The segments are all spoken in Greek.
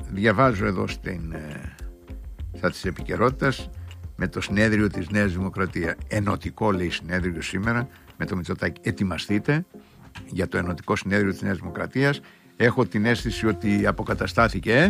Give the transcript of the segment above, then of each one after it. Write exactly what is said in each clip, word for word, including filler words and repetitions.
διαβάζω εδώ στην, ε, στα της επικαιρότητας με το συνέδριο της Νέας Δημοκρατία. Ενωτικό λέει συνέδριο σήμερα με το Μητσοτάκη. Ετοιμαστείτε για το ενωτικό συνέδριο της Νέας Δημοκρατίας. Έχω την αίσθηση ότι αποκαταστάθηκε, ε?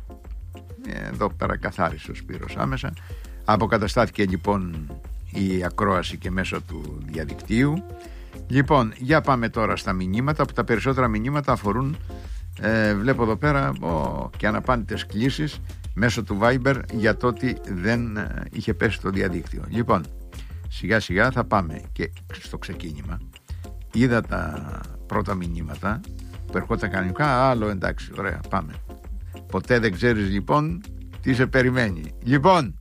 εδώ παρακαθάρισε ο Σπύρος άμεσα, αποκαταστάθηκε λοιπόν η ακρόαση και μέσω του διαδικτύου. Λοιπόν, για πάμε τώρα στα μηνύματα, που τα περισσότερα μηνύματα αφορούν, ε, βλέπω εδώ πέρα, ο, και αναπάντητες κλήσεις μέσω του Viber για το ότι δεν ε, είχε πέσει το διαδίκτυο. Λοιπόν, σιγά σιγά θα πάμε και στο ξεκίνημα. Είδα τα πρώτα μηνύματα που ερχόταν κανονικά, άλλο εντάξει, ωραία, πάμε. Ποτέ δεν ξέρεις λοιπόν τι σε περιμένει. Λοιπόν,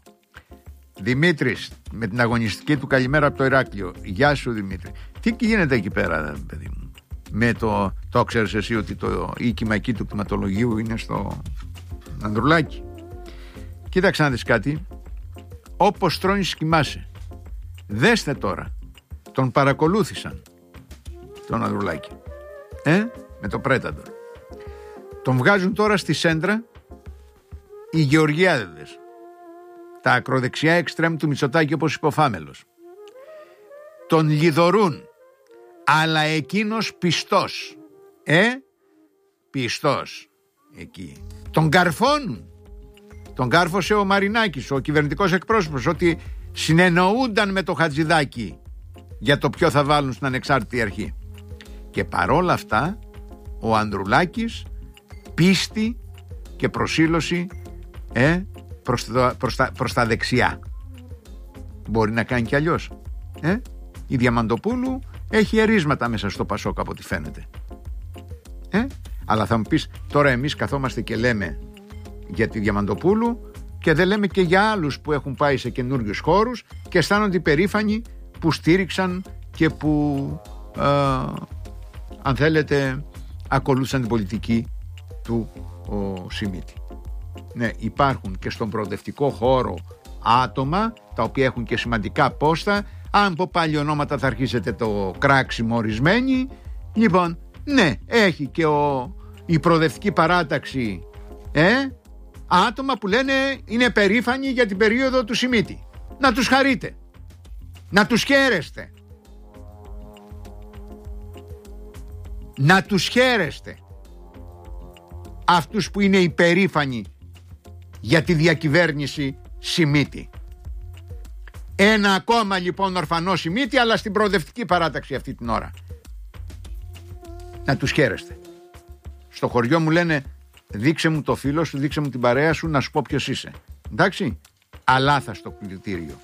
Δημήτρης με την αγωνιστική του καλημέρα από το Ηράκλειο. Γεια σου Δημήτρη. Τι γίνεται εκεί πέρα, παιδί μου? Με το, το ξέρεις εσύ ότι το οίκημα εκεί του κτηματολογίου είναι στο Ανδρουλάκι? Κοίταξε να δεις κάτι. Όπως τρώνεις κοιμάσαι. Δέστε τώρα. Τον παρακολούθησαν τον Ανδρουλάκι, ε, με το Πρέταντορ. Τον βγάζουν τώρα στη σέντρα οι Γεωργιάδες, τα ακροδεξιά εξτρέμ του Μητσοτάκη, όπως είπε ο Φάμελος. Τον λιδωρούν, αλλά εκείνος πιστός, ε, πιστός εκεί. Τον καρφώνουν. Τον κάρφωσε ο Μαρινάκης, ο κυβερνητικός εκπρόσωπος, ότι συνεννοούνταν με το Χατζηδάκι για το ποιο θα βάλουν στην ανεξάρτητη αρχή. Και παρόλα αυτά ο Ανδρουλάκης πίστη και προσήλωση, ε, προς, το, προς, τα, προς τα δεξιά. Μπορεί να κάνει κι αλλιώς, ε? Η Διαμαντοπούλου έχει ερίσματα μέσα στο Πασόκ από ό,τι φαίνεται, ε? Αλλά θα μου πεις, τώρα εμείς καθόμαστε και λέμε για τη Διαμαντοπούλου και δεν λέμε και για άλλους που έχουν πάει σε καινούριους χώρους και αισθάνονται υπερήφανοι που στήριξαν και που ε, αν θέλετε ακολούθησαν την πολιτική του ο Σιμίτη. Ναι, υπάρχουν και στον προοδευτικό χώρο άτομα τα οποία έχουν και σημαντικά πόστα. Αν πω πάλι ονόματα θα αρχίσετε το κράξιμο ορισμένοι. Λοιπόν, ναι, έχει και ο, η προοδευτική παράταξη, ε, άτομα που λένε είναι περήφανοι για την περίοδο του Σιμίτη. Να τους χαρείτε, να τους χαίρεστε, να τους χαίρεστε αυτούς που είναι υπερήφανοι για τη διακυβέρνηση Σιμίτη. Ένα ακόμα λοιπόν ορφανό Σιμίτη, αλλά στην προοδευτική παράταξη αυτή την ώρα. Να τους χαίρεστε. Στο χωριό μου λένε δείξε μου το φίλο σου, δείξε μου την παρέα σου, να σου πω ποιος είσαι. Εντάξει, αλάθα στο πλητήριο.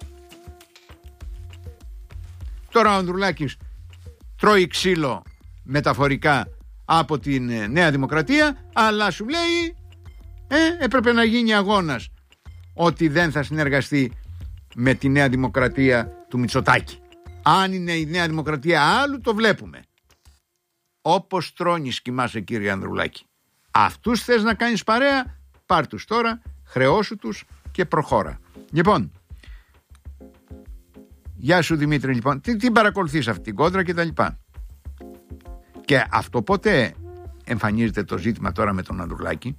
Τώρα ο Ανδρουλάκης τρώει ξύλο μεταφορικά από την Νέα Δημοκρατία, αλλά σου λέει ε, έπρεπε να γίνει αγώνας ότι δεν θα συνεργαστεί με τη Νέα Δημοκρατία του Μητσοτάκη. Αν είναι η Νέα Δημοκρατία άλλου, το βλέπουμε. Όπως τρώνεις κοιμάσαι, κύριε Ανδρουλάκη. Αυτούς θες να κάνεις παρέα, πάρ' τους τώρα, χρεώσου τους και προχώρα. Λοιπόν, γεια σου Δημήτρη, λοιπόν, τι, τι παρακολουθείς αυτή την κόντρα και τα λοιπά. Και αυτό πότε εμφανίζεται το ζήτημα τώρα με τον Ανδρουλάκη?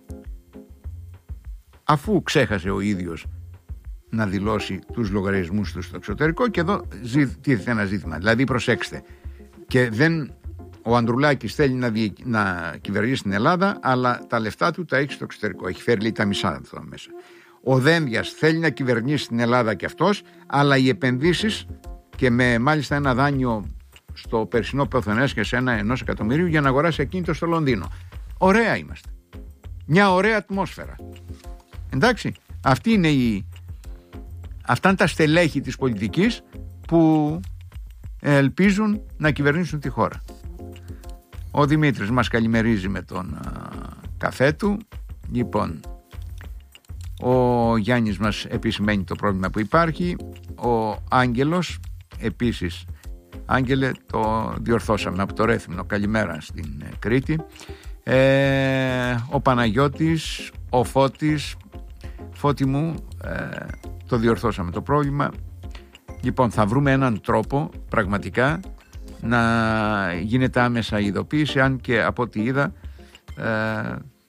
Αφού ξέχασε ο ίδιος να δηλώσει τους λογαριασμούς του στο εξωτερικό και εδώ τίθεται ένα ζήτημα. Δηλαδή προσέξτε, και δεν, ο Ανδρουλάκης θέλει να, διε, να κυβερνήσει την Ελλάδα, αλλά τα λεφτά του τα έχει στο εξωτερικό. Έχει φέρει λέει τα μισά εδώ μέσα. Ο Δένδιας θέλει να κυβερνήσει την Ελλάδα και αυτός, αλλά οι επενδύσεις, και με μάλιστα ένα δάνειο στο περσινό Πεθονές και σε ένα ενός εκατομμυρίου για να αγοράσει ακίνητο στο Λονδίνο. Ωραία είμαστε. Μια ωραία ατμόσφαιρα. Εντάξει, αυτή είναι η... αυτά είναι τα στελέχη της πολιτικής που ελπίζουν να κυβερνήσουν τη χώρα. Ο Δημήτρης μας καλημερίζει με τον α, καφέ του. Λοιπόν, ο Γιάννης μας επισημαίνει το πρόβλημα που υπάρχει. Ο Άγγελος επίσης, Άγγελε, το διορθώσαμε από το Ρέθυμνο, καλημέρα στην Κρήτη. ε, Ο Παναγιώτης, ο Φώτης, Φώτη μου, ε, το διορθώσαμε το πρόβλημα. Λοιπόν, θα βρούμε έναν τρόπο πραγματικά να γίνεται άμεσα η ειδοποίηση, αν και από ό,τι είδα ε,